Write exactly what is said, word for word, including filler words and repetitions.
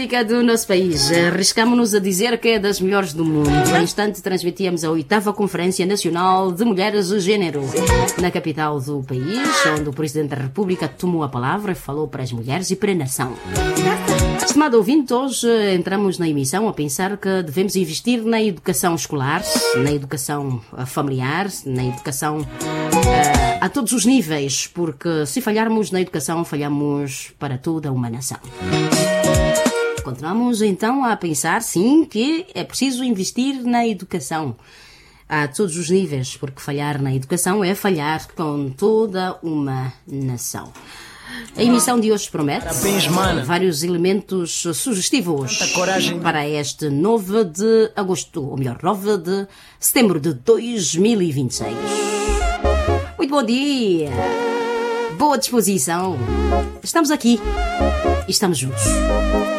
República do nosso país. Arriscamos-nos a dizer que é das melhores do mundo. Há instante transmitíamos a oitava Conferência Nacional de Mulheres e Gênero na capital do país, onde o Presidente da República tomou a palavra e falou para as mulheres e para a nação. Estimado ouvinte, hoje entramos na emissão a pensar que devemos investir na educação escolar, na educação familiar, na educação uh, a todos os níveis, porque se falharmos na educação, falhamos para toda uma nação. Continuamos então a pensar, sim, que é preciso investir na educação a todos os níveis, porque falhar na educação é falhar com toda uma nação. A emissão de hoje promete Parabéns, vários elementos sugestivos para este nove de agosto, ou melhor, nove de setembro de dois mil e vinte e seis. Muito bom dia, boa disposição. Estamos aqui e estamos juntos.